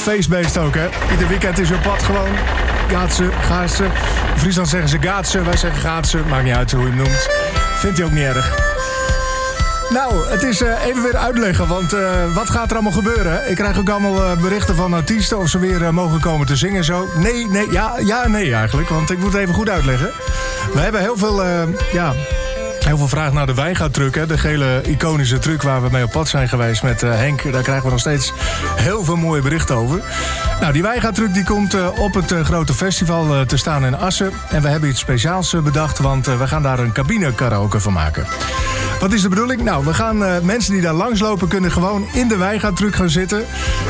feestbeest ook, hè. Ieder weekend is op pad gewoon. Gaatsen. In Friesland zeggen ze gaatsen, wij zeggen gaatsen. Maakt niet uit hoe je hem noemt. Vindt hij ook niet erg. Nou, het is even weer uitleggen, want wat gaat er allemaal gebeuren? Ik krijg ook allemaal berichten van artiesten of ze weer mogen komen te zingen en zo. Nee, nee eigenlijk, want ik moet het even goed uitleggen. We hebben heel veel vraag naar de wijngaardtruck, hè? De gele iconische truck waar we mee op pad zijn geweest met Henk. Daar krijgen we nog steeds heel veel mooie berichten over. Nou, die wijngaardtruck die komt op het grote festival te staan in Assen. En we hebben iets speciaals bedacht, want we gaan daar een cabine-karaoke van maken. Wat is de bedoeling? Nou, we gaan mensen die daar langslopen kunnen gewoon in de wijngaardtruck gaan zitten.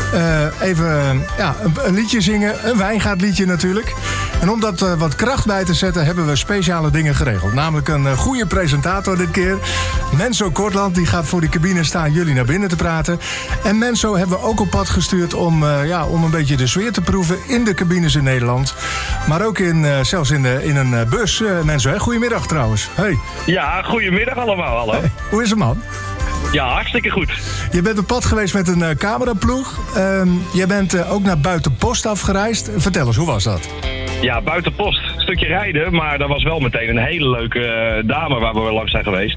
Even een liedje zingen, een wijngaardliedje natuurlijk. En om dat wat kracht bij te zetten hebben we speciale dingen geregeld. Namelijk een goede presentator dit keer. Menso Kortland, die gaat voor die cabine staan jullie naar binnen te praten. En Menso hebben we ook op pad gestuurd om een beetje de sfeer te proeven in de cabines in Nederland. Maar ook zelfs in een bus, Menso. Hè? Goedemiddag trouwens. Hey. Ja, goedemiddag allemaal. Hallo. Hey. Hoe is het, man? Ja, hartstikke goed. Je bent op pad geweest met een cameraploeg. Je bent ook naar Buitenpost afgereisd. Vertel eens, hoe was dat? Ja, Buitenpost. Een stukje rijden, maar dat was wel meteen een hele leuke dame waar we langs zijn geweest.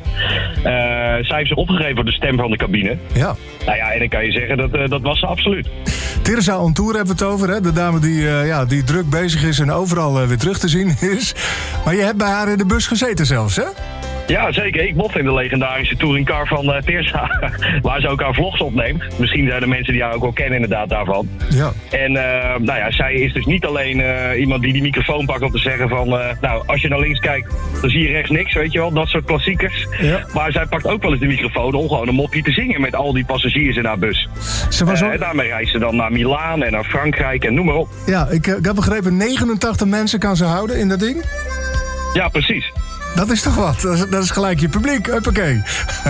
Zij heeft zich opgegeven voor de stem van de cabine. Ja. Nou ja, en dan kan je zeggen, dat was ze absoluut. Teresa On Tour hebben we het over, hè? De dame die druk bezig is en overal weer terug te zien is. Maar je hebt bij haar in de bus gezeten zelfs, hè? Ja, zeker. Ik mocht in de legendarische touringcar van Teresa, waar ze ook haar vlogs opneemt. Misschien zijn er mensen die haar ook wel kennen inderdaad daarvan. Ja. En zij is dus niet alleen iemand die microfoon pakt om te zeggen van... als je naar links kijkt, dan zie je rechts niks, weet je wel. Dat soort klassiekers. Ja. Maar zij pakt ook wel eens de microfoon om gewoon een mopje te zingen met al die passagiers in haar bus. Daarmee reist ze dan naar Milaan en naar Frankrijk en noem maar op. Ja, ik heb begrepen, 89 mensen kan ze houden in dat ding? Ja, precies. Dat is toch wat? Dat is gelijk je publiek. Huppakee.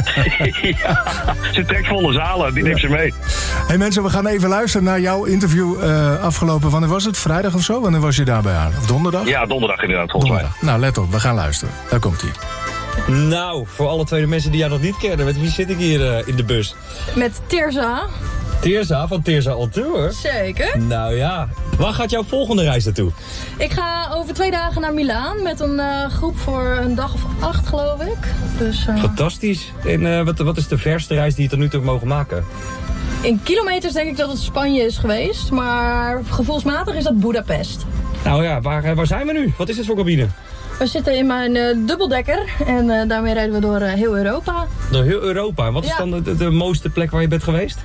Ja, ze trekt volle zalen. Die neemt ze mee. Hey mensen, we gaan even luisteren naar jouw interview afgelopen... Wanneer was het? Vrijdag of zo? Wanneer was je daar bij haar? Of donderdag? Ja, donderdag inderdaad, volgens mij. Nou, let op. We gaan luisteren. Daar komt hij. Nou, voor alle tweede mensen die jou nog niet kennen... met wie zit ik hier in de bus? Met Teresa. Teresa van Teresa On Tour? Zeker. Nou ja. Waar gaat jouw volgende reis naartoe? Ik ga over 2 dagen naar Milaan met een groep voor een dag of 8, geloof ik. Dus, Fantastisch. En wat is de verste reis die je tot nu toe mogen maken? In kilometers denk ik dat het Spanje is geweest, maar gevoelsmatig is dat Budapest. Nou ja, waar zijn we nu? Wat is dit voor cabine? We zitten in mijn dubbeldekker en daarmee rijden we door heel Europa. Door heel Europa? Wat is dan de mooiste plek waar je bent geweest?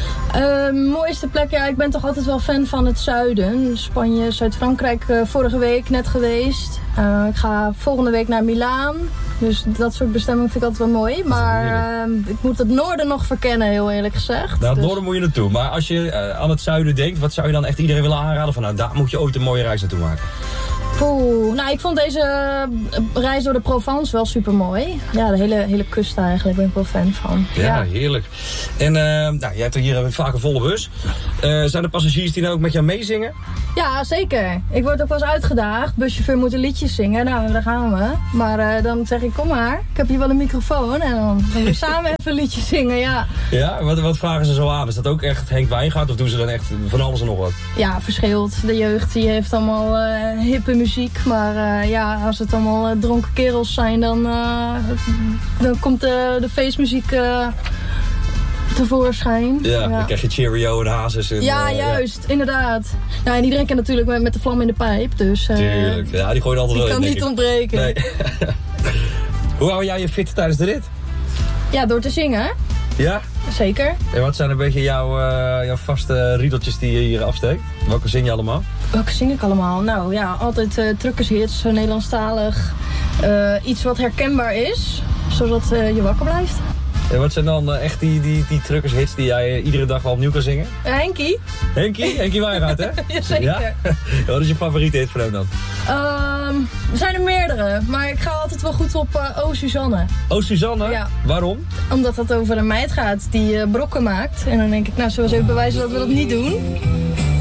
Mooiste plek, ja, ik ben toch altijd wel fan van het zuiden. Spanje, Zuid-Frankrijk, vorige week net geweest. Ik ga volgende week naar Milaan. Dus dat soort bestemmingen vind ik altijd wel mooi. Maar ik moet het noorden nog verkennen, heel eerlijk gezegd. Nou, het noorden moet je naartoe. Maar als je aan het zuiden denkt, wat zou je dan echt iedereen willen aanraden? Van nou, daar moet je ooit een mooie reis naartoe maken. Nou, ik vond deze reis door de Provence wel super mooi. Ja, de hele kust eigenlijk ben ik wel fan van. Ja, heerlijk. En jij hebt hier vaak een volle bus. Zijn er passagiers die nou ook met jou meezingen? Ja, zeker. Ik word ook wel eens uitgedaagd. Buschauffeur moet een liedje zingen. Nou, daar gaan we. Maar dan zeg ik, kom maar. Ik heb hier wel een microfoon. En dan gaan we samen even een liedje zingen, ja. Ja, wat vragen ze zo aan? Is dat ook echt Henk Wijngaard of doen ze dan echt van alles en nog wat? Ja, verschilt. De jeugd die heeft allemaal hippe muziek. Maar als het allemaal dronken kerels zijn, dan komt de feestmuziek tevoorschijn. Ja, dan krijg je Cheerio en Hazes. En, juist, inderdaad. Nou, en iedereen kent natuurlijk met de vlam in de pijp. Dus, tuurlijk, ja, die gooien altijd wel in. Die kan niet ontbreken. Nee. Hoe hou jij je fit tijdens de rit? Ja, door te zingen. Ja? Zeker. En wat zijn een beetje jouw vaste riedeltjes die je hier afsteekt? Welke zing je allemaal? Welke zing ik allemaal? Nou ja, altijd truckershits, Nederlandstalig. Iets wat herkenbaar is, zodat je wakker blijft. En wat zijn dan echt die truckershits die jij iedere dag wel opnieuw kan zingen? Henkie. Henkie Wijngaard, hè? Jazeker. Ja? Wat is je favoriete hit van hem dan? Er zijn er meerdere, maar ik ga altijd wel goed op Oh Suzanne. Oh Suzanne? Ja. Waarom? Omdat het over een meid gaat die brokken maakt. En dan denk ik, nou, zullen we eens even bewijzen dat we dat niet doen.